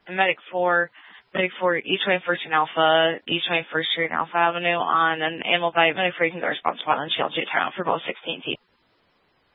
Medic 4, each way First and Alpha, each way First Street and Alpha Avenue on an animal bite. Medic 4, you can go response spot on shield 2 turn for both 16 teeth.